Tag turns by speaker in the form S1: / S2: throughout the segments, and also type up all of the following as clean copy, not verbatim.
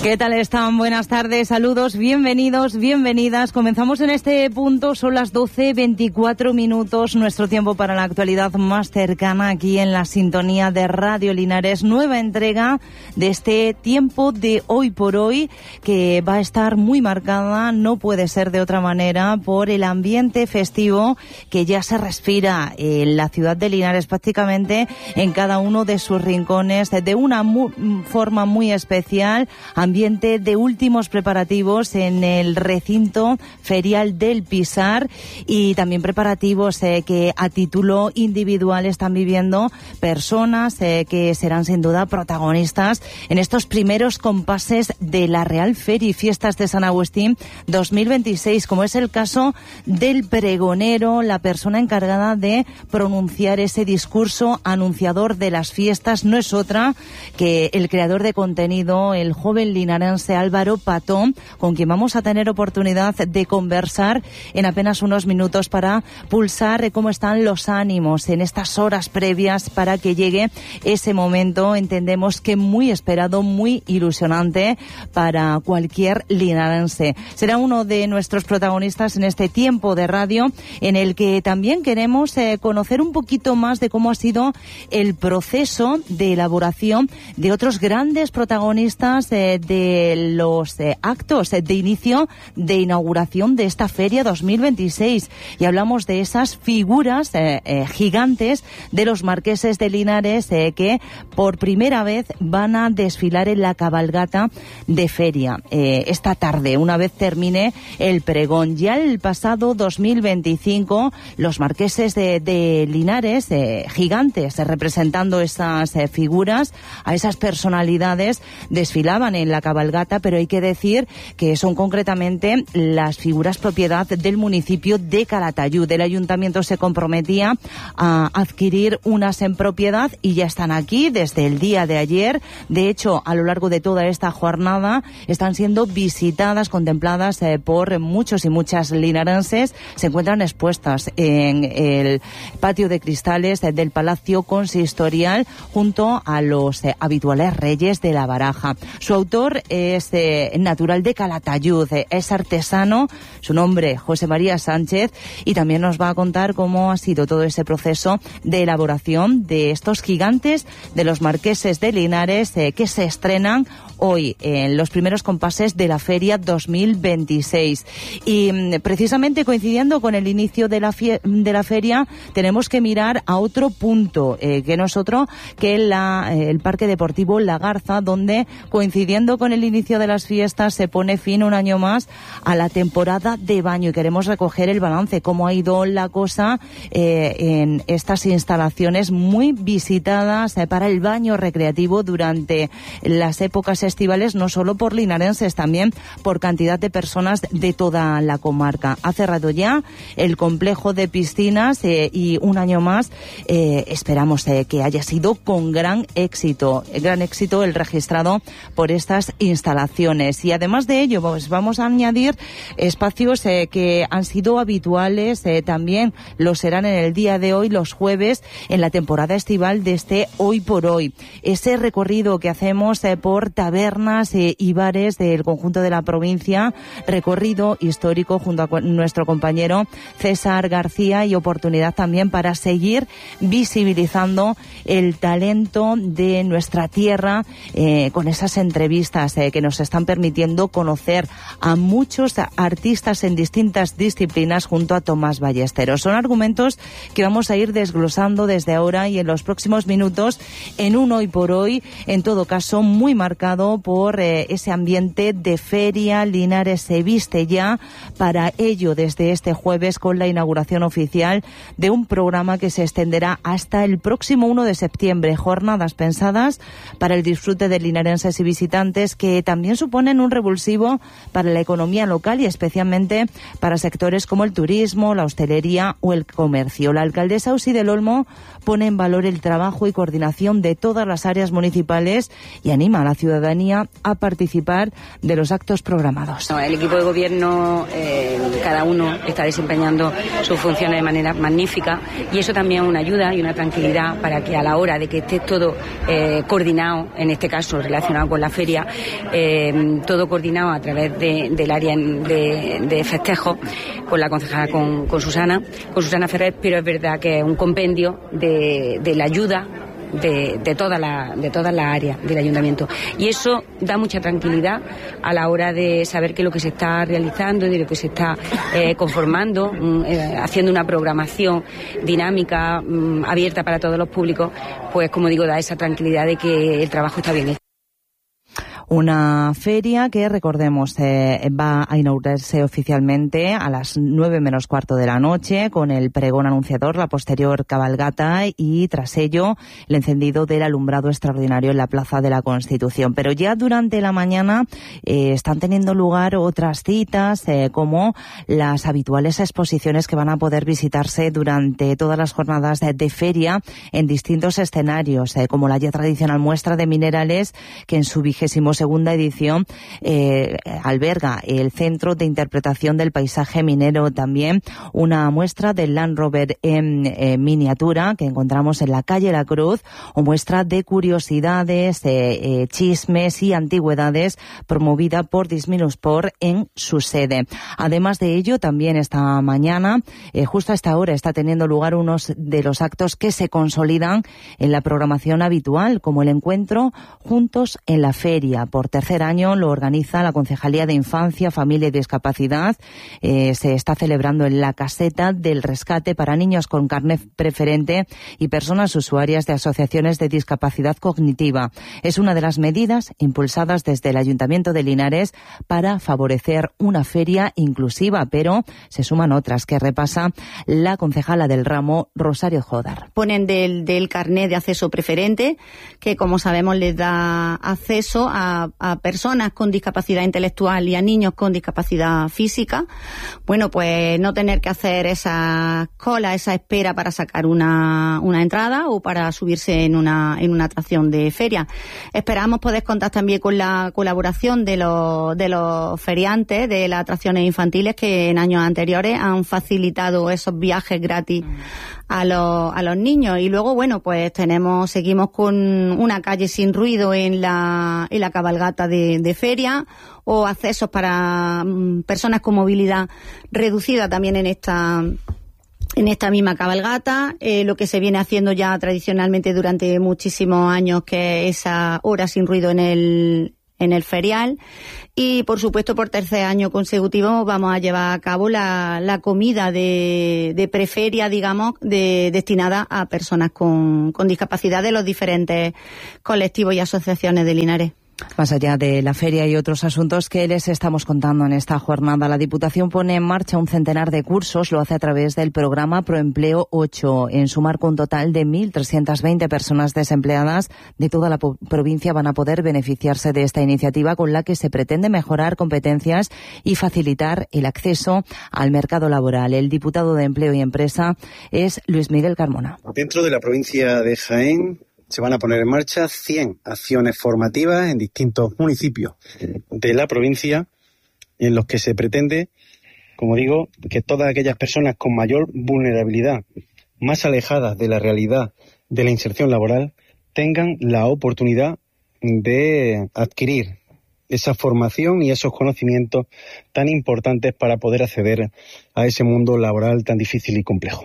S1: ¿Qué tal están? Buenas tardes, saludos, bienvenidos, bienvenidas. Comenzamos en este punto, son las 12:24 minutos, nuestro tiempo para la actualidad más cercana aquí en la sintonía de Radio Linares. Nueva entrega de este tiempo de hoy por hoy que va a estar muy marcada, no puede ser de otra manera, por el ambiente festivo que ya se respira en la ciudad de Linares, prácticamente en cada uno de sus rincones, de una forma muy especial. Ambiente de últimos preparativos en el recinto ferial del Pisar y también preparativos que a título individual están viviendo personas que serán sin duda protagonistas en estos primeros compases de la Real Feria y Fiestas de San Agustín 2026, como es el caso del pregonero, la persona encargada de pronunciar ese discurso anunciador de las fiestas. No es otra que el creador de contenido, el joven linarense Álvaro Patón, con quien vamos a tener oportunidad de conversar en apenas unos minutos para pulsar cómo están los ánimos en estas horas previas para que llegue ese momento, entendemos que muy esperado, muy ilusionante para cualquier linarense. Será uno de nuestros protagonistas en este tiempo de radio, en el que también queremos conocer un poquito más de cómo ha sido el proceso de elaboración de otros grandes protagonistas de los actos de inicio de inauguración de esta Feria 2026. Y hablamos de esas figuras gigantes de los marqueses de Linares que por primera vez van a desfilar en la cabalgata de feria esta tarde, una vez termine el pregón. Ya el pasado 2025, los marqueses de Linares, gigantes, representando esas figuras, a esas personalidades, desfilaban en la cabalgata, pero hay que decir que son concretamente las figuras propiedad del municipio de Calatayud. El ayuntamiento se comprometía a adquirir unas en propiedad y ya están aquí desde el día de ayer. De hecho, a lo largo de toda esta jornada están siendo visitadas, contempladas por muchos y muchas linarenses. Se encuentran expuestas en el patio de cristales del Palacio Consistorial junto a los habituales reyes de la baraja. Su autor es natural de Calatayud, es artesano, su nombre José María Sánchez, y también nos va a contar cómo ha sido todo ese proceso de elaboración de estos gigantes de los marqueses de Linares que se estrenan hoy en los primeros compases de la Feria 2026. Y precisamente coincidiendo con el inicio de la feria, tenemos que mirar a otro punto, que no es otro que el Parque Deportivo La Garza, donde, coincidiendo con el inicio de las fiestas, se pone fin un año más a la temporada de baño. Y queremos recoger el balance, cómo ha ido la cosa en estas instalaciones muy visitadas para el baño recreativo durante las épocas estivales, no solo por linarenses, también por cantidad de personas de toda la comarca. Ha cerrado ya el complejo de piscinas y un año más esperamos que haya sido con gran éxito el registrado por estas instalaciones. Y además de ello, pues vamos a añadir espacios que han sido habituales, también lo serán en el día de hoy, los jueves, en la temporada estival de este Hoy por Hoy. Ese recorrido que hacemos por tabernas y bares del conjunto de la provincia, recorrido histórico junto a nuestro compañero César García, y oportunidad también para seguir visibilizando el talento de nuestra tierra con esas entrevistas que nos están permitiendo conocer a muchos artistas en distintas disciplinas junto a Tomás Ballesteros. Son argumentos que vamos a ir desglosando desde ahora y en los próximos minutos en un Hoy por Hoy, en todo caso muy marcado por ese ambiente de feria. Linares se viste ya para ello desde este jueves con la inauguración oficial de un programa que se extenderá hasta el próximo 1 de septiembre. Jornadas pensadas para el disfrute de linarenses y visitantes que también suponen un revulsivo para la economía local y especialmente para sectores como el turismo, la hostelería o el comercio. La alcaldesa Uxí del Olmo pone en valor el trabajo y coordinación de todas las áreas municipales y anima a la ciudadanía a participar de los actos programados.
S2: El equipo de gobierno, cada uno está desempeñando sus funciones de manera magnífica y eso también es una ayuda y una tranquilidad para que a la hora de que esté todo coordinado, en este caso relacionado con la feria, todo coordinado a través del área de festejo con la concejala, con Susana Ferrer, pero es verdad que es un compendio de la ayuda de todas las áreas del ayuntamiento, y eso da mucha tranquilidad a la hora de saber que lo que se está realizando y de lo que se está conformando, haciendo una programación dinámica, abierta para todos los públicos, pues como digo, da esa tranquilidad de que el trabajo está bien hecho.
S1: Una feria que, recordemos, va a inaugurarse oficialmente a las 9 menos cuarto de la noche, con el pregón anunciador, la posterior cabalgata y, tras ello, el encendido del alumbrado extraordinario en la Plaza de la Constitución. Pero ya durante la mañana están teniendo lugar otras citas, como las habituales exposiciones que van a poder visitarse durante todas las jornadas de feria en distintos escenarios, como la ya tradicional muestra de minerales, que en su 22ª edición alberga el Centro de Interpretación del Paisaje Minero, también una muestra del Land Rover en miniatura que encontramos en la calle La Cruz, o muestra de curiosidades, chismes y antigüedades promovida por Disminusport en su sede. Además de ello, también esta mañana, justo a esta hora, está teniendo lugar unos de los actos que se consolidan en la programación habitual, como el encuentro Juntos en la Feria. Por tercer año lo organiza la Concejalía de Infancia, Familia y Discapacidad. Se está celebrando en la caseta del rescate para niños con carné preferente y personas usuarias de asociaciones de discapacidad cognitiva. Es una de las medidas impulsadas desde el Ayuntamiento de Linares para favorecer una feria inclusiva, pero se suman otras que repasa la concejala del ramo, Rosario Jodar.
S3: Ponen del carné de acceso preferente, que como sabemos les da acceso a personas con discapacidad intelectual y a niños con discapacidad física. Bueno, pues no tener que hacer esa cola, esa espera para sacar una entrada o para subirse en una atracción de feria. Esperamos poder contar también con la colaboración de los feriantes de las atracciones infantiles, que en años anteriores han facilitado esos viajes gratis a los niños. Y luego, bueno, pues seguimos con una calle sin ruido en la cabalgata de feria, o accesos para personas con movilidad reducida también en esta misma cabalgata, lo que se viene haciendo ya tradicionalmente durante muchísimos años, que es esa hora sin ruido en el ferial. Y por supuesto, por tercer año consecutivo vamos a llevar a cabo la comida de preferia, digamos, destinada a personas con discapacidad de los diferentes colectivos y asociaciones de Linares.
S1: Más allá de la feria y otros asuntos que les estamos contando en esta jornada, la Diputación pone en marcha un centenar de cursos. Lo hace a través del programa Proempleo 8. En su marco, un total de 1.320 personas desempleadas de toda la provincia van a poder beneficiarse de esta iniciativa, con la que se pretende mejorar competencias y facilitar el acceso al mercado laboral. El diputado de Empleo y Empresa es Luis Miguel Carmona.
S4: Dentro de la provincia de Jaén se van a poner en marcha 100 acciones formativas en distintos municipios de la provincia, en los que se pretende, como digo, que todas aquellas personas con mayor vulnerabilidad, más alejadas de la realidad de la inserción laboral, tengan la oportunidad de adquirir esa formación y esos conocimientos tan importantes para poder acceder a ese mundo laboral tan difícil y complejo.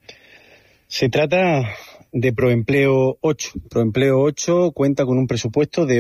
S4: Se trata de Proempleo 8. Proempleo 8 cuenta con un presupuesto de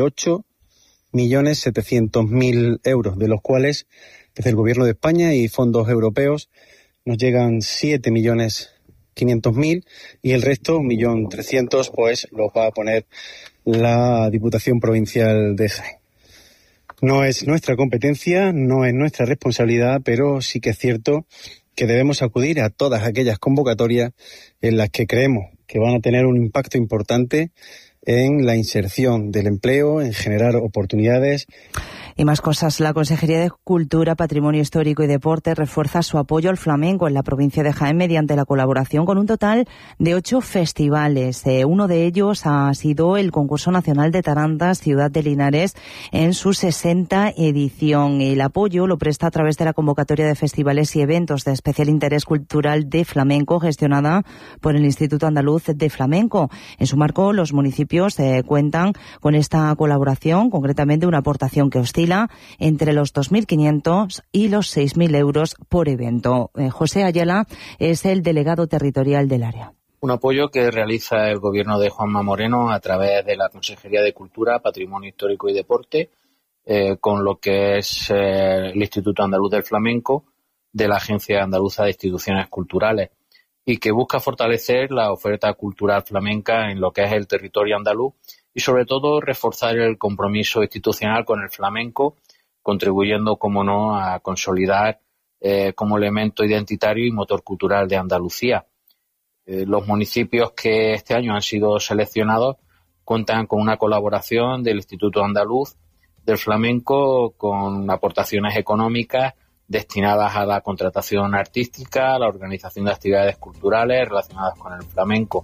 S4: 8.700.000 euros, de los cuales desde el Gobierno de España y fondos europeos nos llegan 7.500.000 y el resto, 1.300.000, pues los va a poner la Diputación Provincial de Jaén. No es nuestra competencia, no es nuestra responsabilidad, pero sí que es cierto que debemos acudir a todas aquellas convocatorias en las que creemos que van a tener un impacto importante en la inserción del empleo, en generar oportunidades.
S1: Y más cosas. La Consejería de Cultura, Patrimonio Histórico y Deporte refuerza su apoyo al flamenco en la provincia de Jaén mediante la colaboración con un total de 8 festivales. Uno de ellos ha sido el Concurso Nacional de Tarantas Ciudad de Linares en su 60 edición. El apoyo lo presta a través de la convocatoria de festivales y eventos de especial interés cultural de flamenco gestionada por el Instituto Andaluz de Flamenco. En su marco, los municipios cuentan con esta colaboración, concretamente una aportación que oscila entre los 2.500 y los 6.000 euros por evento. José Ayala es el delegado territorial del área.
S5: Un apoyo que realiza el gobierno de Juanma Moreno a través de la Consejería de Cultura, Patrimonio Histórico y Deporte, con lo que es el Instituto Andaluz del Flamenco, de la Agencia Andaluza de Instituciones Culturales, y que busca fortalecer la oferta cultural flamenca en lo que es el territorio andaluz y sobre todo reforzar el compromiso institucional con el flamenco, contribuyendo, como no, a consolidar como elemento identitario y motor cultural de Andalucía. Los municipios que este año han sido seleccionados cuentan con una colaboración del Instituto Andaluz del Flamenco con aportaciones económicas destinadas a la contratación artística, a la organización de actividades culturales relacionadas con el flamenco.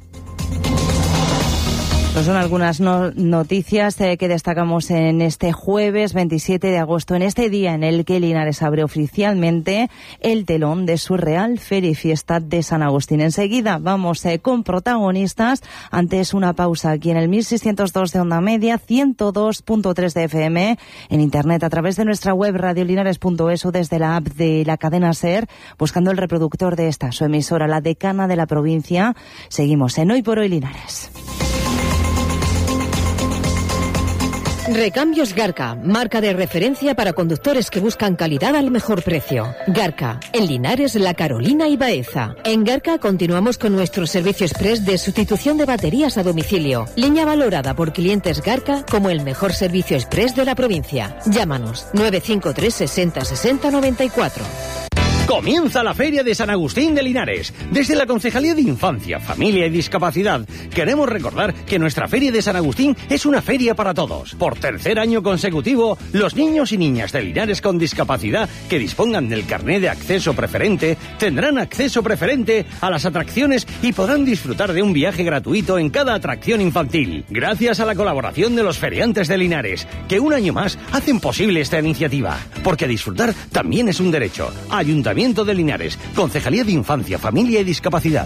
S1: Pues son algunas noticias que destacamos en este jueves 27 de agosto, en este día en el que Linares abre oficialmente el telón de su Real Feria y Fiesta de San Agustín. Enseguida vamos con protagonistas. Antes una pausa aquí en el 1602 de onda media, 102.3 de FM, en internet a través de nuestra web radiolinares.es o desde la app de la cadena SER, buscando el reproductor de esta, su emisora, la decana de la provincia. Seguimos en Hoy por Hoy Linares.
S6: Recambios Garca, marca de referencia para conductores que buscan calidad al mejor precio. Garca, en Linares, La Carolina y Baeza. En Garca continuamos con nuestro servicio express de sustitución de baterías a domicilio. Línea valorada por clientes Garca como el mejor servicio express de la provincia. Llámanos 953 60 60 94.
S7: Comienza la Feria de San Agustín de Linares. Desde la Concejalía de Infancia, Familia y Discapacidad queremos recordar que nuestra Feria de San Agustín es una feria para todos. Por tercer año consecutivo, los niños y niñas de Linares con discapacidad que dispongan del carné de acceso preferente tendrán acceso preferente a las atracciones y podrán disfrutar de un viaje gratuito en cada atracción infantil. Gracias a la colaboración de los feriantes de Linares, que un año más hacen posible esta iniciativa. Porque disfrutar también es un derecho. Ayuntamiento de Linares, Concejalía de Infancia, Familia y Discapacidad.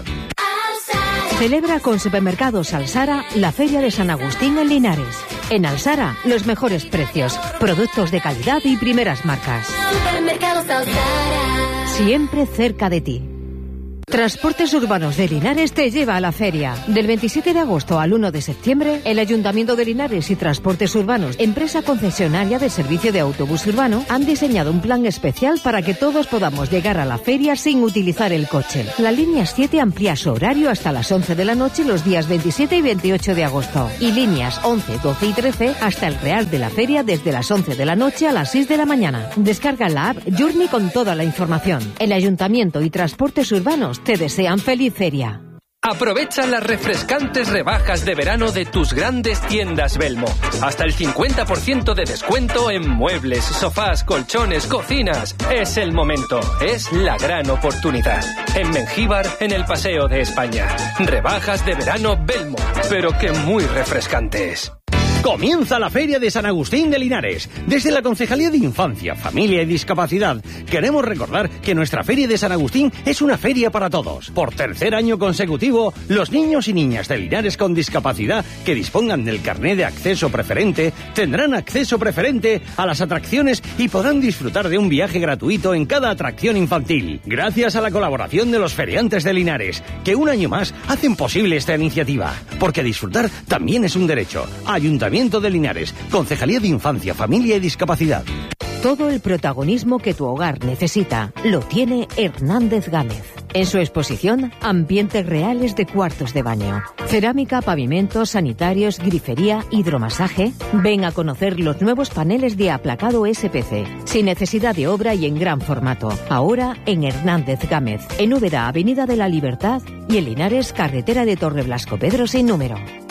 S6: Celebra con Supermercados Alsara la Feria de San Agustín en Linares. En Alsara, los mejores precios, productos de calidad y primeras marcas. Supermercados Alsara. Siempre cerca de ti. Transportes Urbanos de Linares te lleva a la feria. Del 27 de agosto al 1 de septiembre, el Ayuntamiento de Linares y Transportes Urbanos, empresa concesionaria de servicio de autobús urbano, han diseñado un plan especial para que todos podamos llegar a la feria sin utilizar el coche. La línea 7 amplía su horario hasta las 11 de la noche los días 27 y 28 de agosto. Y líneas 11, 12 y 13 hasta el Real de la Feria desde las 11 de la noche a las 6 de la mañana. Descarga la app Journey con toda la información. El Ayuntamiento y Transportes Urbanos te desean feliz feria.
S8: Aprovecha las refrescantes rebajas de verano de tus grandes tiendas Belmo. Hasta el 50% de descuento en muebles, sofás, colchones, cocinas. Es el momento, es la gran oportunidad. En Mengíbar, en el Paseo de España. Rebajas de verano Belmo, pero que muy refrescantes.
S7: Comienza la Feria de San Agustín de Linares. Desde la Concejalía de Infancia, Familia y Discapacidad queremos recordar que nuestra Feria de San Agustín es una feria para todos. Por tercer año consecutivo, los niños y niñas de Linares con discapacidad que dispongan del carné de acceso preferente tendrán acceso preferente a las atracciones y podrán disfrutar de un viaje gratuito en cada atracción infantil. Gracias a la colaboración de los feriantes de Linares, que un año más hacen posible esta iniciativa. Porque disfrutar también es un derecho. Ayuntamiento de Linares, Concejalía de Infancia, Familia y Discapacidad.
S6: Todo el protagonismo que tu hogar necesita lo tiene Hernández Gámez. En su exposición, ambientes reales de cuartos de baño, cerámica, pavimentos, sanitarios, grifería, hidromasaje. Ven a conocer los nuevos paneles de aplacado SPC, sin necesidad de obra y en gran formato. Ahora en Hernández Gámez, en Úbeda, Avenida de la Libertad, y en Linares, carretera de Torreblasco Pedro sin número.